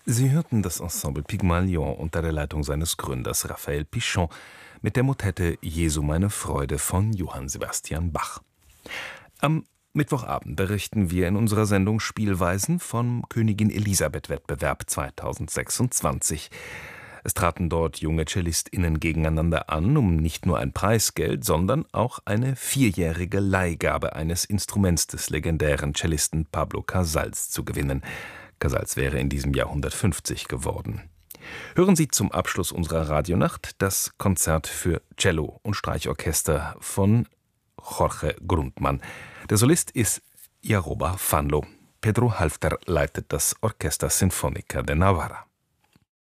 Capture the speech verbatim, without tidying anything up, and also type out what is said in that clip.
Sie hörten das Ensemble Pygmalion unter der Leitung seines Gründers Raphael Pichon mit der Motette Jesu meine Freude von Johann Sebastian Bach. Am Mittwochabend berichten wir in unserer Sendung Spielweisen vom Königin-Elisabeth-Wettbewerb zweitausendsechsundzwanzig. Es traten dort junge CellistInnen gegeneinander an, um nicht nur ein Preisgeld, sondern auch eine vierjährige Leihgabe eines Instruments des legendären Cellisten Pablo Casals zu gewinnen. Casals wäre in diesem Jahr hundertfünfzig geworden. Hören Sie zum Abschluss unserer Radionacht das Konzert für Cello und Streichorchester von Jorge Grundmann. Der Solist ist Jaroba Fanlo. Pedro Halfter leitet das Orchestra Sinfónica de Navarra.